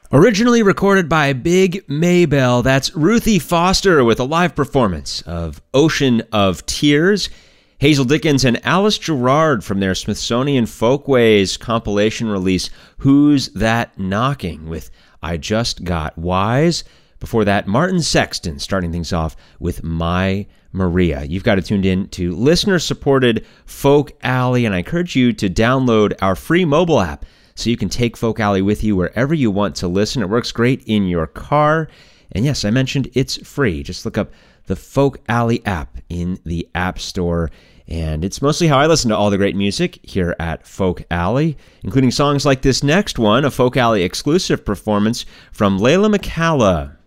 Originally recorded by Big Maybelle, that's Ruthie Foster with a live performance of Ocean of Tears. Hazel Dickens and Alice Gerrard from their Smithsonian Folkways compilation release, Who's That Knocking? With I Just Got Wise. Before that, Martin Sexton starting things off with My Maria. You've got it tuned in to listener-supported Folk Alley, and I encourage you to download our free mobile app so you can take Folk Alley with you wherever you want to listen. It works great in your car. And yes, I mentioned it's free. Just look up the Folk Alley app in the App Store. And it's mostly how I listen to all the great music here at Folk Alley, including songs like this next one, a Folk Alley exclusive performance from Layla McCalla.